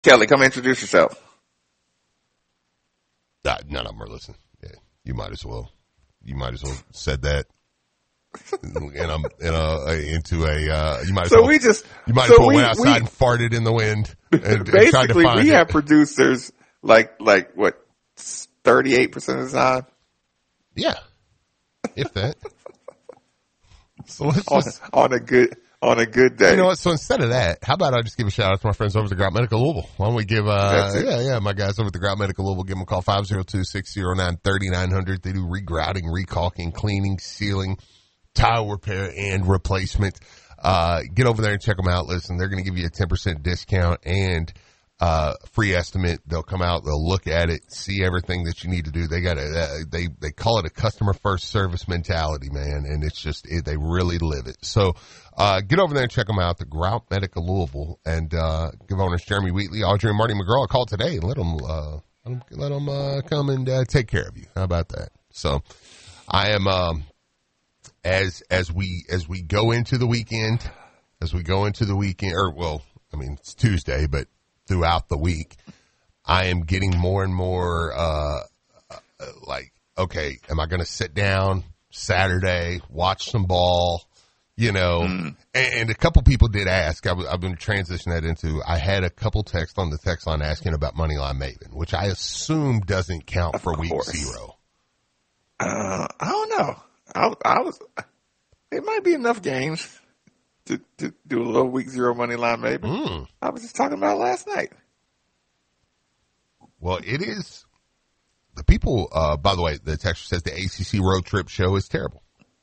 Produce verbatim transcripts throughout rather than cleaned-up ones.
Kelly, come introduce yourself. Uh, none of them are listening. Yeah, you might as well. You might as well said that. and I'm in a, into a. Uh, you might as so well. we just. You might so as well we, went outside we, and farted in the wind. And, and basically, tried to find we it. have producers like like what thirty-eight percent of the time. Yeah, if that. So let's on, just, on a good on a good day. You know what? So instead of that, how about I just give a shout out to my friends over at the Grout Medical Louisville? Why don't we give, uh, yeah, yeah, my guys over at the Grout Medical Louisville, give them a call, five oh two, six oh nine, three nine zero zero. They do regrouting, recalking, cleaning, sealing, tile repair, and replacement. Uh, get over there and check them out. Listen, they're going to give you a ten percent discount and, uh, free estimate. They'll come out, they'll look at it, see everything that you need to do. They got a, uh, they, they call it a customer first service mentality, man. And it's just, it, they really live it. So, uh, get over there and check them out, the Grout Medical Louisville, and, uh, give owners Jeremy Wheatley, Audrey and Marty McGraw a call today and let them, uh, let them, let them uh, come and, uh, take care of you. How about that? So I am, um, as, as we, as we go into the weekend, as we go into the weekend, or well, I mean, it's Tuesday, but throughout the week, I am getting more and more, uh, uh like, okay, am I going to sit down Saturday, watch some ball, you know, mm. and, and a couple people did ask, I w- I've been transitioning that into, I had a couple texts on the text line asking about Moneyline Maven, which I assume doesn't count for week zero. Uh, I don't know. I, I was, it might be enough games to, to do a little week zero Moneyline Maven. Mm. I was just talking about it last night. Well, it is. The people, uh, by the way, the texture says the A C C road trip show is terrible.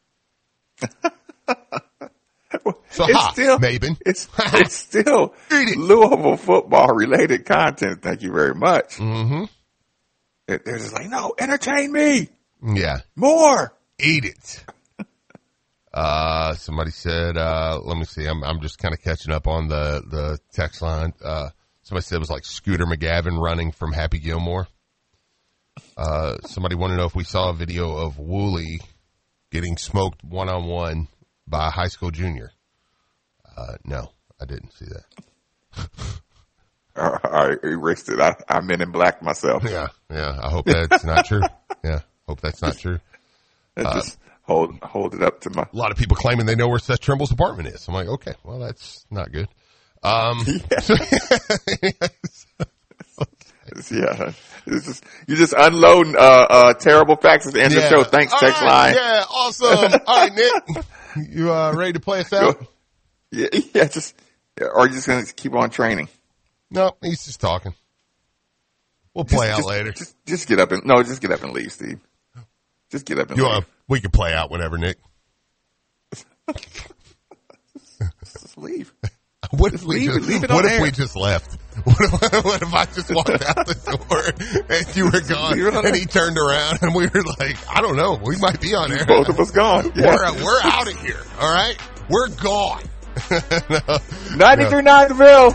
So, it's ha, still, Maven. It's, it's still it. Louisville football related content. Thank you very much. Mm-hmm. It, they're just like, no, entertain me. Yeah. More. Eat it. uh, somebody said, uh, let me see. I'm, I'm just kind of catching up on the, the text line. Uh, somebody said it was like Scooter McGavin running from Happy Gilmore. Uh, somebody wanted to know if we saw a video of Woolley getting smoked one-on-one by a high school junior. Uh, no, I didn't see that. uh, I erased it. I, I'm Men in Black myself. Yeah, yeah. I hope that's not true. Yeah, hope that's not true. Uh, just hold hold it up to my. A lot of people claiming they know where Seth Trimble's apartment is. I'm like, okay, well, that's not good. Um, yeah. yeah. It's just, you're just unloading, uh, uh, terrible facts at the end yeah. of the show. Thanks, All text right, line. Yeah, awesome. All right, Nick. You, uh, ready to play us out? Go. Yeah, yeah, just, or are you just going to keep on training? No, he's just talking. We'll play just, out just, later. Just, just get up and, no, just get up and leave, Steve. Just get up and you, leave. Uh, we can play out whenever, Nick. Just leave. What just if we leave just, it, leave it what on if air. we just left? What if, what if I just walked out the door and you were gone and he turned around and we were like, I don't know, we might be on air. Both of us gone. Yeah. We're, we're out of here. All right. We're gone. no, ninety-three no. Nineville.